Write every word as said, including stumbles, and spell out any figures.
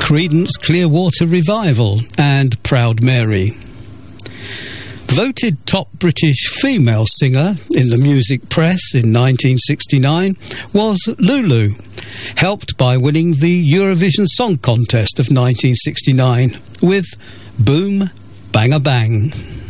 Creedence Clearwater Revival and Proud Mary. Voted top British female singer in the music press in nineteen sixty-nine was Lulu, helped by winning the Eurovision Song Contest of nineteen sixty-nine with Boom Bang a Bang.